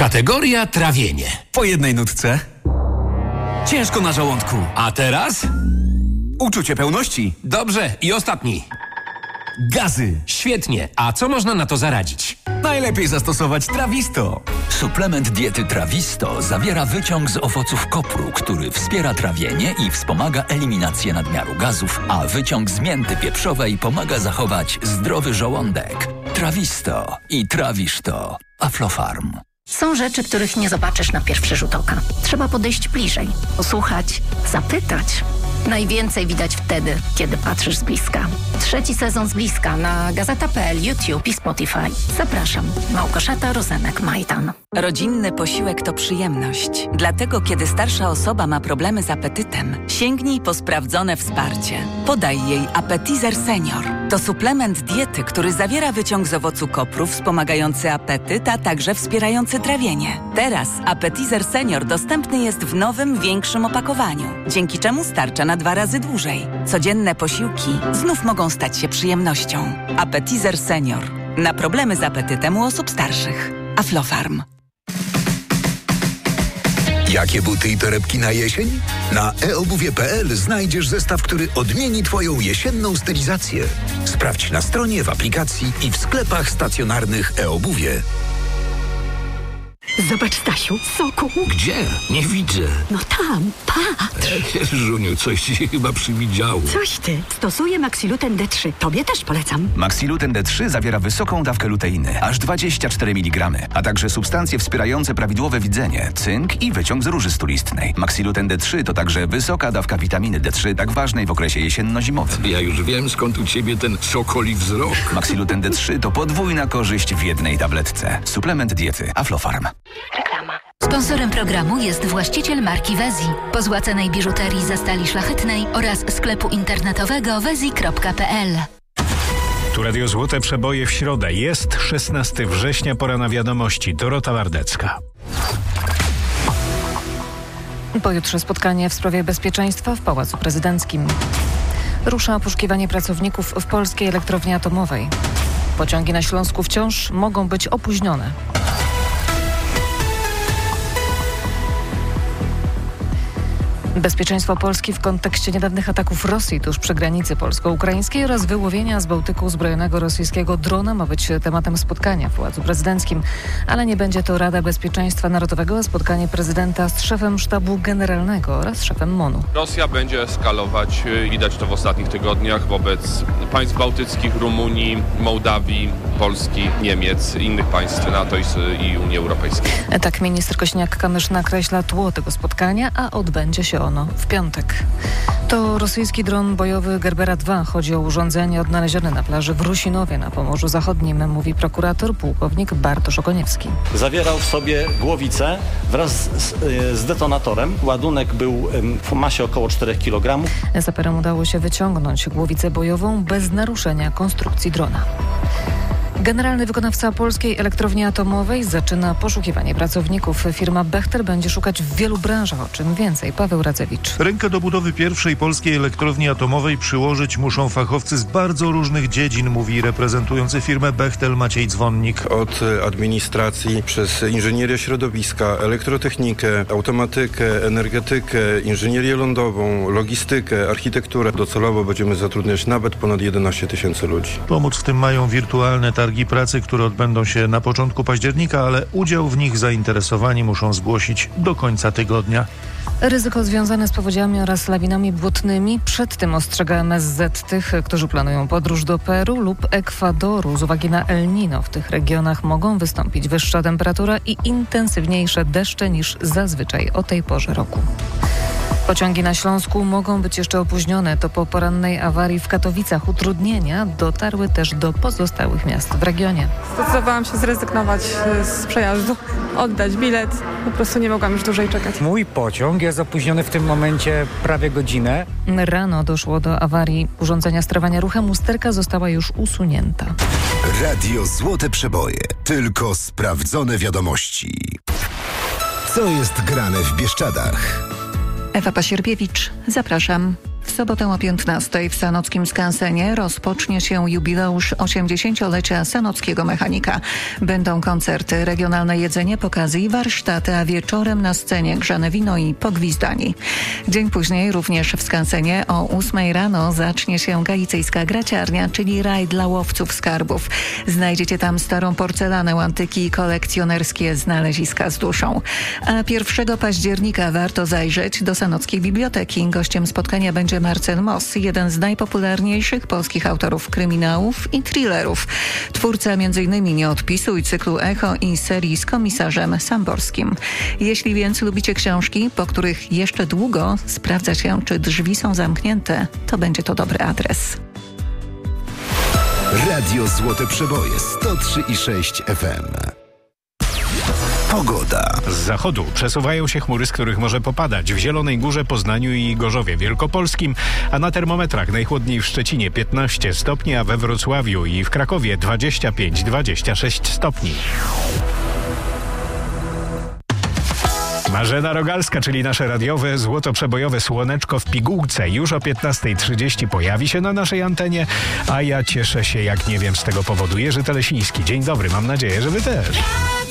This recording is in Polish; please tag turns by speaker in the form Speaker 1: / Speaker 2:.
Speaker 1: Kategoria trawienie.
Speaker 2: Po jednej nutce. Ciężko na żołądku.
Speaker 1: A teraz?
Speaker 2: Uczucie pełności.
Speaker 1: Dobrze, i ostatni.
Speaker 2: Gazy.
Speaker 1: Świetnie. A co można na to zaradzić?
Speaker 2: Najlepiej zastosować Trawisto.
Speaker 3: Suplement diety Trawisto zawiera wyciąg z owoców kopru, który wspiera trawienie i wspomaga eliminację nadmiaru gazów, a wyciąg z mięty pieprzowej pomaga zachować zdrowy żołądek. Trawisto i trawisz to. Aflofarm.
Speaker 4: Są rzeczy, których nie zobaczysz na pierwszy rzut oka. Trzeba podejść bliżej, posłuchać, zapytać. Najwięcej widać wtedy, kiedy patrzysz z bliska. 3. sezon z bliska na Gazeta.pl, YouTube i Spotify. Zapraszam. Małgorzata Rozenek-Majdan.
Speaker 5: Rodzinny posiłek to przyjemność. Dlatego, kiedy starsza osoba ma problemy z apetytem, sięgnij po sprawdzone wsparcie. Podaj jej Appetizer Senior. To suplement diety, który zawiera wyciąg z owocu kopru wspomagający apetyt, a także wspierający trawienie. Teraz Appetizer Senior dostępny jest w nowym, większym opakowaniu, dzięki czemu starcza na 2 razy dłużej. Codzienne posiłki znów mogą stać się przyjemnością. Appetizer Senior. Na problemy z apetytem u osób starszych. Aflofarm.
Speaker 6: Jakie buty i torebki na jesień? Na eobuwie.pl znajdziesz zestaw, który odmieni Twoją jesienną stylizację. Sprawdź na stronie, w aplikacji i w sklepach stacjonarnych eobuwie.
Speaker 7: Zobacz, Stasiu, soku.
Speaker 8: Gdzie? Nie widzę.
Speaker 7: No tam, patrz.
Speaker 8: Żuniu, coś ci się chyba przywidziało.
Speaker 7: Coś ty. Stosuję Maxiluten D3. Tobie też polecam.
Speaker 9: Maxiluten D3 zawiera wysoką dawkę luteiny, aż 24 mg, a także substancje wspierające prawidłowe widzenie, cynk i wyciąg z róży stulistnej. Maxiluten D3 to także wysoka dawka witaminy D3, tak ważnej w okresie jesienno-zimowym.
Speaker 8: Ja już wiem, skąd u ciebie ten sokoli wzrok.
Speaker 9: Maxiluten D3 to podwójna korzyść w jednej tabletce. Suplement diety Aflofarm.
Speaker 4: Reklama.
Speaker 10: Sponsorem programu jest właściciel marki Wezi, pozłacanej biżuterii ze stali szlachetnej oraz sklepu internetowego wezi.pl.
Speaker 11: Tu Radio Złote Przeboje w środę. Jest 16 września, pora na wiadomości. Dorota Wardecka.
Speaker 12: Pojutrze spotkanie w sprawie bezpieczeństwa w Pałacu Prezydenckim. Rusza poszukiwanie pracowników w polskiej elektrowni atomowej. Pociągi na Śląsku wciąż mogą być opóźnione. Bezpieczeństwo Polski w kontekście niedawnych ataków Rosji tuż przy granicy polsko-ukraińskiej oraz wyłowienia z Bałtyku uzbrojonego rosyjskiego drona ma być tematem spotkania w Pałacu Prezydenckim. Ale nie będzie to Rada Bezpieczeństwa Narodowego, a spotkanie prezydenta z szefem Sztabu Generalnego oraz szefem MON-u.
Speaker 13: Rosja będzie eskalować, widać to w ostatnich tygodniach, wobec państw bałtyckich, Rumunii, Mołdawii, Polski, Niemiec, innych państw NATO i Unii Europejskiej.
Speaker 12: Tak minister Kośniak-Kamysz nakreśla tło tego spotkania, a odbędzie się ono w piątek. To rosyjski dron bojowy Gerbera 2. Chodzi o urządzenie odnalezione na plaży w Rusinowie na Pomorzu Zachodnim, mówi prokurator pułkownik Bartosz Okoniewski.
Speaker 14: Zawierał w sobie głowicę wraz z detonatorem. Ładunek był w masie około 4 kg.
Speaker 12: Saperom udało się wyciągnąć głowicę bojową bez naruszenia konstrukcji drona. Generalny wykonawca polskiej elektrowni atomowej zaczyna poszukiwanie pracowników. Firma Bechtel będzie szukać w wielu branżach, o czym więcej. Paweł Radzewicz.
Speaker 15: Rękę do budowy pierwszej polskiej elektrowni atomowej przyłożyć muszą fachowcy z bardzo różnych dziedzin, mówi reprezentujący firmę Bechtel Maciej Dzwonnik.
Speaker 16: Od administracji, przez inżynierię środowiska, elektrotechnikę, automatykę, energetykę, inżynierię lądową, logistykę, architekturę. Docelowo będziemy zatrudniać nawet ponad 11 000 ludzi.
Speaker 15: Pomóc w tym mają wirtualne targi pracy, które odbędą się na początku października, ale udział w nich zainteresowani muszą zgłosić do końca tygodnia.
Speaker 12: Ryzyko związane z powodziami oraz lawinami błotnymi. Przed tym ostrzega MSZ tych, którzy planują podróż do Peru lub Ekwadoru. Z uwagi na El Niño w tych regionach mogą wystąpić wyższa temperatura i intensywniejsze deszcze niż zazwyczaj o tej porze roku. Pociągi na Śląsku mogą być jeszcze opóźnione. To po porannej awarii w Katowicach utrudnienia dotarły też do pozostałych miast w regionie.
Speaker 17: Zdecydowałam się zrezygnować z przejazdu, oddać bilet. Po prostu nie mogłam już dłużej czekać.
Speaker 18: Mój pociąg jest opóźniony w tym momencie prawie godzinę.
Speaker 12: Rano doszło do awarii urządzenia sterowania ruchem. Usterka została już usunięta.
Speaker 6: Radio Złote Przeboje. Tylko sprawdzone wiadomości. Co jest grane w Bieszczadach?
Speaker 19: Ewa Pasierbiewicz, zapraszam. sobotę o 15:00 w sanockim skansenie rozpocznie się jubileusz 80-lecia sanockiego mechanika. Będą koncerty, regionalne jedzenie, pokazy i warsztaty, a wieczorem na scenie grzane wino i pogwizdani. Dzień później również w skansenie o 8:00 rano zacznie się galicyjska graciarnia, czyli raj dla łowców skarbów. Znajdziecie tam starą porcelanę, antyki i kolekcjonerskie znaleziska z duszą. A 1 października warto zajrzeć do Sanockiej Biblioteki. Gościem spotkania będzie Marcel Moss, jeden z najpopularniejszych polskich autorów kryminałów i thrillerów. Twórca m.in. Nieodpisu, cyklu Echo i serii z komisarzem Samborskim. Jeśli więc lubicie książki, po których jeszcze długo sprawdza się, czy drzwi są zamknięte, to będzie to dobry adres.
Speaker 6: Radio Złote Przeboje 103,6 FM. Pogoda.
Speaker 11: Z zachodu przesuwają się chmury, z których może popadać w Zielonej Górze, Poznaniu i Gorzowie Wielkopolskim, a na termometrach najchłodniej w Szczecinie 15 stopni, a we Wrocławiu i w Krakowie 25-26 stopni. Marzena Rogalska, czyli nasze radiowe, złotoprzebojowe słoneczko w pigułce, już o 15:30 pojawi się na naszej antenie, a ja cieszę się jak nie wiem z tego powodu. Jerzy Telesiński, dzień dobry, mam nadzieję, że wy też.